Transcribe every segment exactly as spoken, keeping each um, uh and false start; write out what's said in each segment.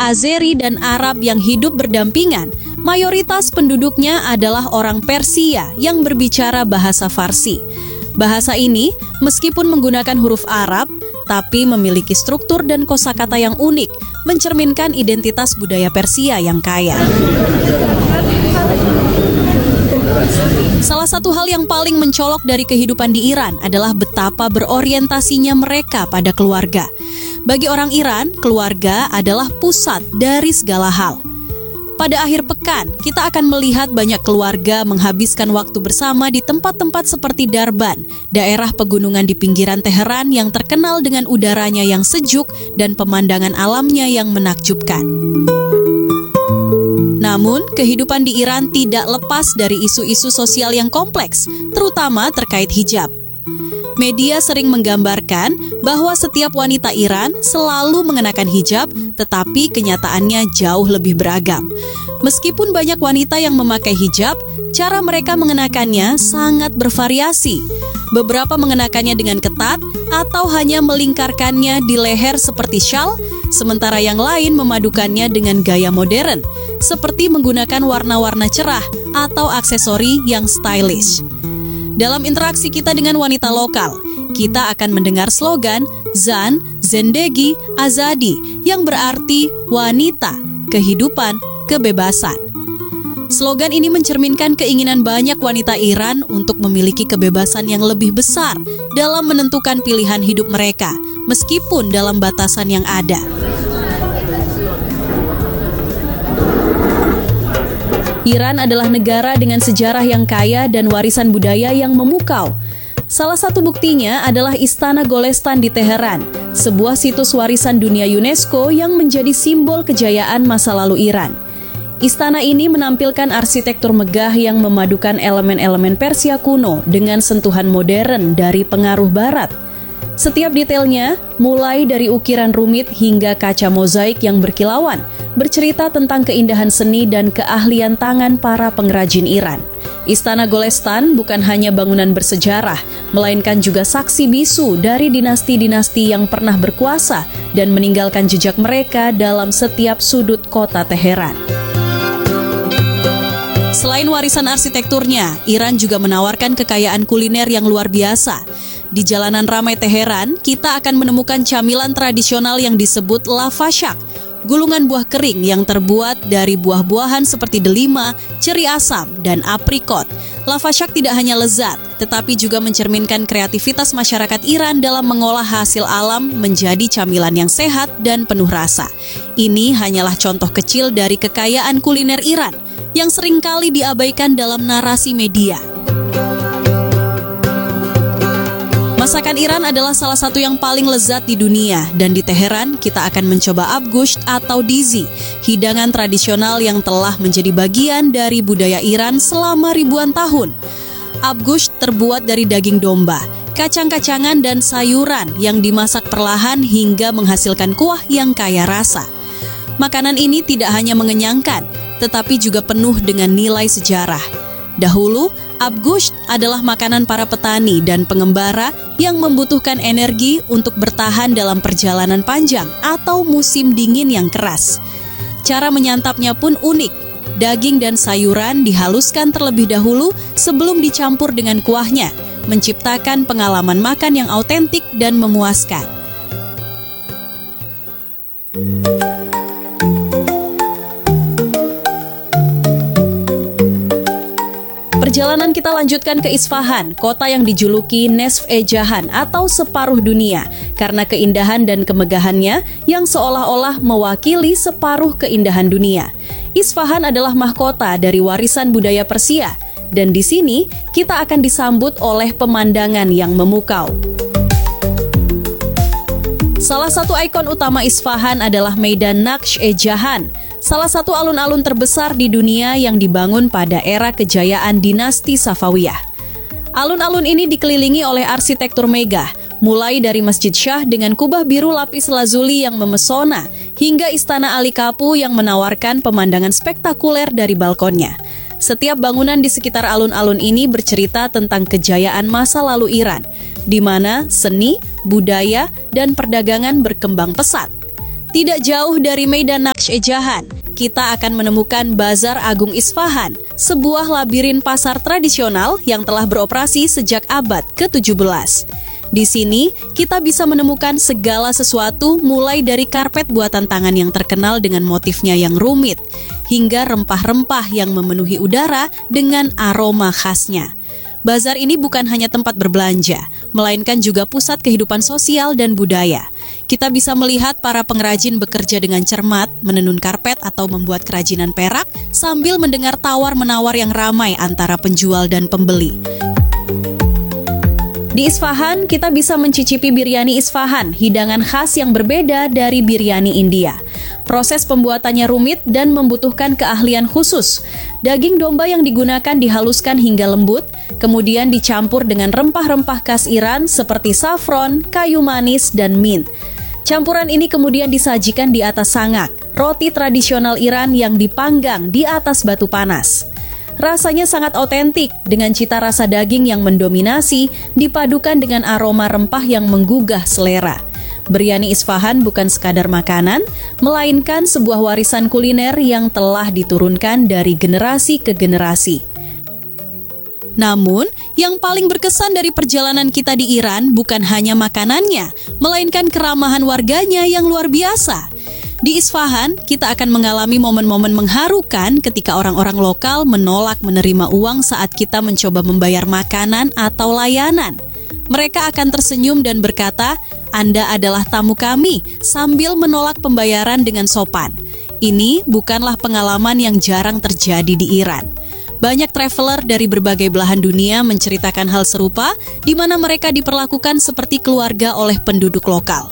Azeri, dan Arab yang hidup berdampingan, mayoritas penduduknya adalah orang Persia yang berbicara bahasa Farsi. Bahasa ini, meskipun menggunakan huruf Arab, tapi memiliki struktur dan kosakata yang unik, mencerminkan identitas budaya Persia yang kaya. Salah satu hal yang paling mencolok dari kehidupan di Iran adalah betapa berorientasinya mereka pada keluarga. Bagi orang Iran, keluarga adalah pusat dari segala hal. Pada akhir pekan, kita akan melihat banyak keluarga menghabiskan waktu bersama di tempat-tempat seperti Darban, daerah pegunungan di pinggiran Teheran yang terkenal dengan udaranya yang sejuk dan pemandangan alamnya yang menakjubkan. Namun, kehidupan di Iran tidak lepas dari isu-isu sosial yang kompleks, terutama terkait hijab. Media sering menggambarkan bahwa setiap wanita Iran selalu mengenakan hijab, tetapi kenyataannya jauh lebih beragam. Meskipun banyak wanita yang memakai hijab, cara mereka mengenakannya sangat bervariasi. Beberapa mengenakannya dengan ketat atau hanya melingkarkannya di leher seperti syal, sementara yang lain memadukannya dengan gaya modern, seperti menggunakan warna-warna cerah atau aksesori yang stylish. Dalam interaksi kita dengan wanita lokal, kita akan mendengar slogan Zan, Zendegi, Azadi yang berarti wanita, kehidupan, kebebasan. Slogan ini mencerminkan keinginan banyak wanita Iran untuk memiliki kebebasan yang lebih besar dalam menentukan pilihan hidup mereka, meskipun dalam batasan yang ada. Iran adalah negara dengan sejarah yang kaya dan warisan budaya yang memukau. Salah satu buktinya adalah Istana Golestan di Teheran, sebuah situs warisan dunia UNESCO yang menjadi simbol kejayaan masa lalu Iran. Istana ini menampilkan arsitektur megah yang memadukan elemen-elemen Persia kuno dengan sentuhan modern dari pengaruh Barat. Setiap detailnya, mulai dari ukiran rumit hingga kaca mozaik yang berkilauan, bercerita tentang keindahan seni dan keahlian tangan para pengrajin Iran. Istana Golestan bukan hanya bangunan bersejarah, melainkan juga saksi bisu dari dinasti-dinasti yang pernah berkuasa dan meninggalkan jejak mereka dalam setiap sudut kota Teheran. Selain warisan arsitekturnya, Iran juga menawarkan kekayaan kuliner yang luar biasa. Di jalanan ramai Teheran, kita akan menemukan camilan tradisional yang disebut lavashak, gulungan buah kering yang terbuat dari buah-buahan seperti delima, ceri asam, dan aprikot. Lavashak tidak hanya lezat, tetapi juga mencerminkan kreativitas masyarakat Iran dalam mengolah hasil alam menjadi camilan yang sehat dan penuh rasa. Ini hanyalah contoh kecil dari kekayaan kuliner Iran yang seringkali diabaikan dalam narasi media. Masakan Iran adalah salah satu yang paling lezat di dunia, dan di Teheran kita akan mencoba abgusht atau dizi, hidangan tradisional yang telah menjadi bagian dari budaya Iran selama ribuan tahun. Abgusht terbuat dari daging domba, kacang-kacangan dan sayuran yang dimasak perlahan hingga menghasilkan kuah yang kaya rasa. Makanan ini tidak hanya mengenyangkan, tetapi juga penuh dengan nilai sejarah. Dahulu, abgusht adalah makanan para petani dan pengembara yang membutuhkan energi untuk bertahan dalam perjalanan panjang atau musim dingin yang keras. Cara menyantapnya pun unik. Daging dan sayuran dihaluskan terlebih dahulu sebelum dicampur dengan kuahnya, menciptakan pengalaman makan yang autentik dan memuaskan. Perjalanan kita lanjutkan ke Isfahan, kota yang dijuluki Nesf-e-Jahan atau separuh dunia, karena keindahan dan kemegahannya yang seolah-olah mewakili separuh keindahan dunia. Isfahan adalah mahkota dari warisan budaya Persia, dan di sini kita akan disambut oleh pemandangan yang memukau. Salah satu ikon utama Isfahan adalah Maidan Naqsh-e-Jahan, salah satu alun-alun terbesar di dunia yang dibangun pada era kejayaan dinasti Safawiyah. Alun-alun ini dikelilingi oleh arsitektur megah, mulai dari Masjid Shah dengan kubah biru lapis lazuli yang memesona, hingga Istana Ali Kapu yang menawarkan pemandangan spektakuler dari balkonnya. Setiap bangunan di sekitar alun-alun ini bercerita tentang kejayaan masa lalu Iran, di mana seni, budaya, dan perdagangan berkembang pesat. Tidak jauh dari Maidan Naqsh-e-Jahan, kita akan menemukan Bazar Agung Isfahan, sebuah labirin pasar tradisional yang telah beroperasi sejak abad ke tujuh belas. Di sini, kita bisa menemukan segala sesuatu mulai dari karpet buatan tangan yang terkenal dengan motifnya yang rumit, hingga rempah-rempah yang memenuhi udara dengan aroma khasnya. Bazar ini bukan hanya tempat berbelanja, melainkan juga pusat kehidupan sosial dan budaya. Kita bisa melihat para pengrajin bekerja dengan cermat, menenun karpet atau membuat kerajinan perak, sambil mendengar tawar-menawar yang ramai antara penjual dan pembeli. Di Isfahan, kita bisa mencicipi biryani Isfahan, hidangan khas yang berbeda dari biryani India. Proses pembuatannya rumit dan membutuhkan keahlian khusus. Daging domba yang digunakan dihaluskan hingga lembut, kemudian dicampur dengan rempah-rempah khas Iran seperti saffron, kayu manis, dan mint. Campuran ini kemudian disajikan di atas sangak, roti tradisional Iran yang dipanggang di atas batu panas. Rasanya sangat otentik dengan cita rasa daging yang mendominasi dipadukan dengan aroma rempah yang menggugah selera. Biryani Isfahan bukan sekadar makanan, melainkan sebuah warisan kuliner yang telah diturunkan dari generasi ke generasi. Namun, yang paling berkesan dari perjalanan kita di Iran bukan hanya makanannya, melainkan keramahan warganya yang luar biasa. Di Isfahan, kita akan mengalami momen-momen mengharukan ketika orang-orang lokal menolak menerima uang saat kita mencoba membayar makanan atau layanan. Mereka akan tersenyum dan berkata, "Anda adalah tamu kami," sambil menolak pembayaran dengan sopan. Ini bukanlah pengalaman yang jarang terjadi di Iran. Banyak traveler dari berbagai belahan dunia menceritakan hal serupa, di mana mereka diperlakukan seperti keluarga oleh penduduk lokal.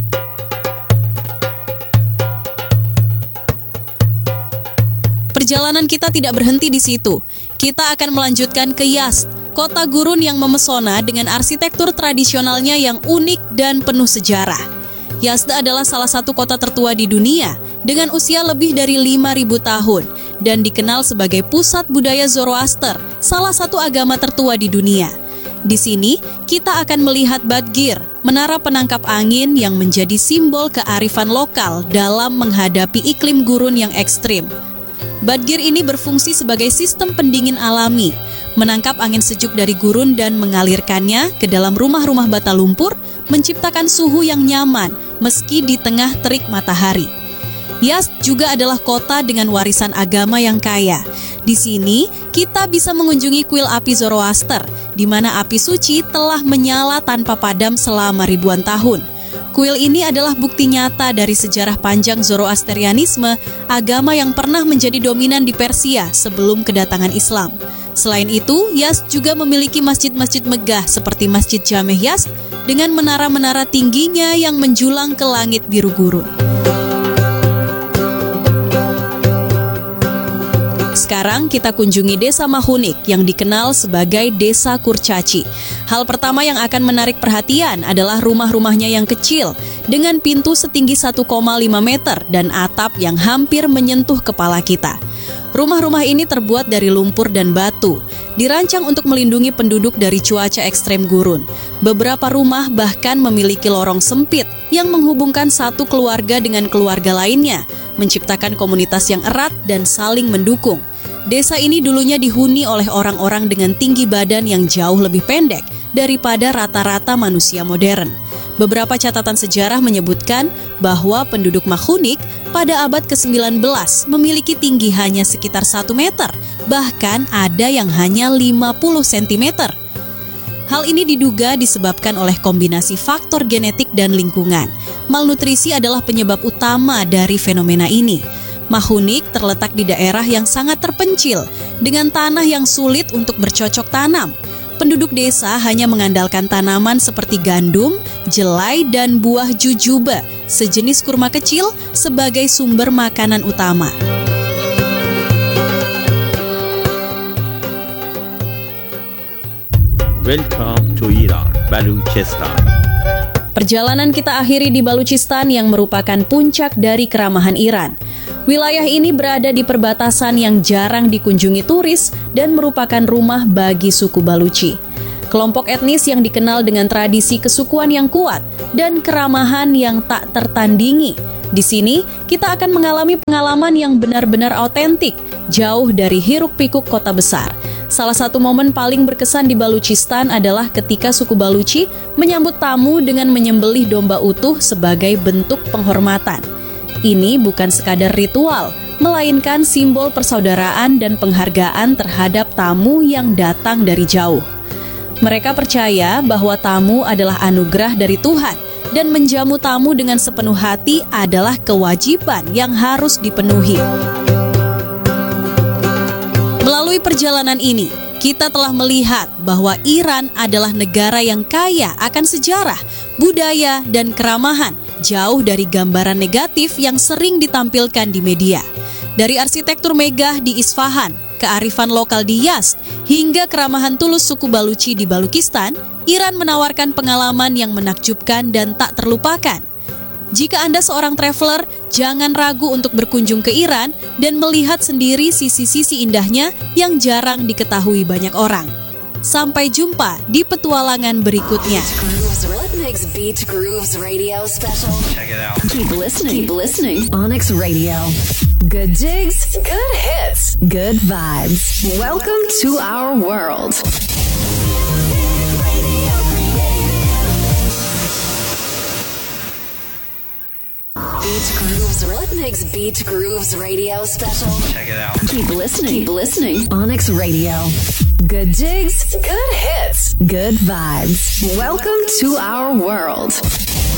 Perjalanan kita tidak berhenti di situ. Kita akan melanjutkan ke Yazd, kota gurun yang memesona dengan arsitektur tradisionalnya yang unik dan penuh sejarah. Yazd adalah salah satu kota tertua di dunia dengan usia lebih dari lima ribu tahun dan dikenal sebagai pusat budaya Zoroaster, salah satu agama tertua di dunia. Di sini, kita akan melihat Badgir, menara penangkap angin yang menjadi simbol kearifan lokal dalam menghadapi iklim gurun yang ekstrim. Badgir ini berfungsi sebagai sistem pendingin alami, menangkap angin sejuk dari gurun dan mengalirkannya ke dalam rumah-rumah bata lumpur, menciptakan suhu yang nyaman meski di tengah terik matahari. Yazd juga adalah kota dengan warisan agama yang kaya. Di sini, kita bisa mengunjungi kuil api Zoroaster, di mana api suci telah menyala tanpa padam selama ribuan tahun. Kuil ini adalah bukti nyata dari sejarah panjang Zoroastrianisme, agama yang pernah menjadi dominan di Persia sebelum kedatangan Islam. Selain itu, Yazd juga memiliki masjid-masjid megah seperti Masjid Jameh Yazd dengan menara-menara tingginya yang menjulang ke langit biru gurun. Sekarang kita kunjungi Desa Mahunik yang dikenal sebagai Desa Kurcaci. Hal pertama yang akan menarik perhatian adalah rumah-rumahnya yang kecil dengan pintu setinggi satu koma lima meter dan atap yang hampir menyentuh kepala kita. Rumah-rumah ini terbuat dari lumpur dan batu, dirancang untuk melindungi penduduk dari cuaca ekstrem gurun. Beberapa rumah bahkan memiliki lorong sempit yang menghubungkan satu keluarga dengan keluarga lainnya, menciptakan komunitas yang erat dan saling mendukung. Desa ini dulunya dihuni oleh orang-orang dengan tinggi badan yang jauh lebih pendek daripada rata-rata manusia modern. Beberapa catatan sejarah menyebutkan bahwa penduduk Mahunik pada abad ke sembilan belas memiliki tinggi hanya sekitar satu meter, bahkan ada yang hanya lima puluh sentimeter. Hal ini diduga disebabkan oleh kombinasi faktor genetik dan lingkungan. Malnutrisi adalah penyebab utama dari fenomena ini. Mahunik terletak di daerah yang sangat terpencil, dengan tanah yang sulit untuk bercocok tanam. Penduduk desa hanya mengandalkan tanaman seperti gandum, jelai, dan buah jujube, sejenis kurma kecil, sebagai sumber makanan utama. Welcome to Iran, Baluchistan. Perjalanan kita akhiri di Baluchistan yang merupakan puncak dari keramahan Iran. Wilayah ini berada di perbatasan yang jarang dikunjungi turis dan merupakan rumah bagi suku Baluchi. Kelompok etnis yang dikenal dengan tradisi kesukuan yang kuat dan keramahan yang tak tertandingi. Di sini, kita akan mengalami pengalaman yang benar-benar autentik, jauh dari hiruk-pikuk kota besar. Salah satu momen paling berkesan di Baluchistan adalah ketika suku Baluchi menyambut tamu dengan menyembelih domba utuh sebagai bentuk penghormatan. Ini bukan sekadar ritual, melainkan simbol persaudaraan dan penghargaan terhadap tamu yang datang dari jauh. Mereka percaya bahwa tamu adalah anugerah dari Tuhan, dan menjamu tamu dengan sepenuh hati adalah kewajiban yang harus dipenuhi. Melalui perjalanan ini, kita telah melihat bahwa Iran adalah negara yang kaya akan sejarah, budaya, dan keramahan, jauh dari gambaran negatif yang sering ditampilkan di media. Dari arsitektur megah di Isfahan, kearifan lokal di Yazd, hingga keramahan tulus suku Baluchi di Balukistan, Iran menawarkan pengalaman yang menakjubkan dan tak terlupakan. Jika Anda seorang traveler, jangan ragu untuk berkunjung ke Iran dan melihat sendiri sisi-sisi indahnya yang jarang diketahui banyak orang. Sampai jumpa di petualangan berikutnya. Beach Grooves Radio Special. Check it out. Keep listening. Keep listening. Onyx Radio. Good digs, good hits, good vibes. Welcome to our world. Beach Grooves Rhythmix Beach Grooves Radio Special. Check it out. Keep listening. Keep listening. Onyx Radio. Good digs, good hits, good vibes. Welcome to our world.